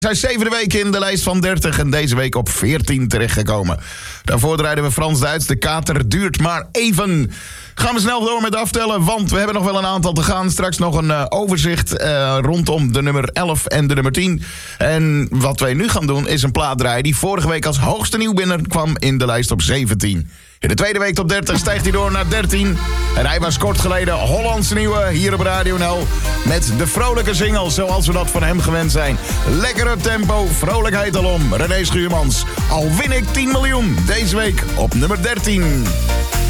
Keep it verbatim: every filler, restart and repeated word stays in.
Zijn zevende week in de lijst van dertig en deze week op veertien terechtgekomen. Daarvoor draaiden we Frans-Duits. De kater duurt maar even. Gaan we snel door met aftellen, want we hebben nog wel een aantal te gaan. Straks nog een uh, overzicht uh, rondom de nummer elf en de nummer tien. En wat wij nu gaan doen is een plaat draaien die vorige week als hoogste nieuw binnenkwam in de lijst op zeventien. In de tweede week op dertig stijgt hij door naar dertien. En hij was kort geleden Hollandse nieuwe hier op Radio Nel. Met de vrolijke singles zoals we dat van hem gewend zijn. Lekker up tempo, vrolijkheid alom. René Schuurmans. Al win ik tien miljoen. Deze week op nummer dertien.